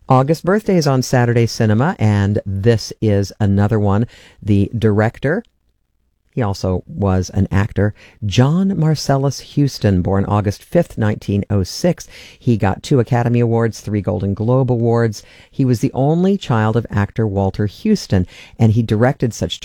August birthdays on Saturday Cinema, and this is another one. The director, he also was an actor, John Marcellus Houston, born August 5th, 1906. He got 2 Academy Awards, 3 Golden Globe Awards. He was the only child of actor Walter Houston, and he directed such